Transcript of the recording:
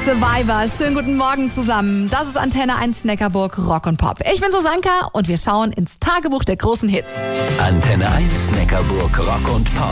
Survivor, schönen guten Morgen zusammen. Das ist Antenne 1 Neckarburg Rock und Pop. Ich bin Susanka und wir schauen ins Tagebuch der großen Hits. Antenne 1 Neckarburg Rock und Pop.